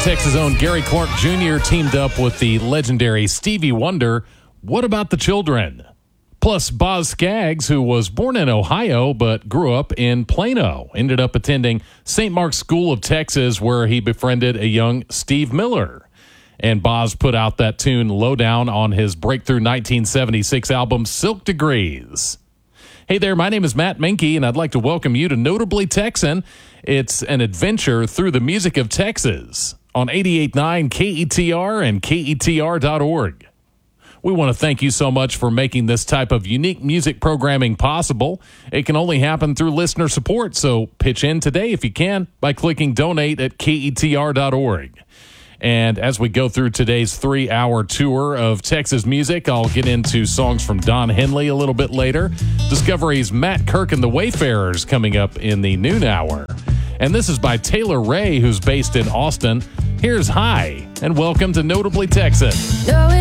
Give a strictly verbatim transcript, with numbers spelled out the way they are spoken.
Texas' own Gary Clark Junior teamed up with the legendary Stevie Wonder. What about the children? Plus, Boz Scaggs, who was born in Ohio but grew up in Plano, ended up attending Saint Mark's School of Texas, where he befriended a young Steve Miller. And Boz put out that tune Lowdown on his breakthrough nineteen seventy-six album Silk Degrees. Hey there, my name is Matt Menke, and I'd like to welcome you to Notably Texan. It's an adventure through the music of Texas on eighty-eight point nine K E T R and K E T R dot org. We want to thank you so much for making this type of unique music programming possible. It can only happen through listener support, so pitch in today if you can by clicking donate at K E T R dot org. And as we go through today's three-hour tour of Texas music, I'll get into songs from Don Henley a little bit later. Discovery's Matt Kirk and the Wayfarers coming up in the noon hour. And this is by Taylor Ray, who's based in Austin. Here's Hi, and welcome to Notably Texan.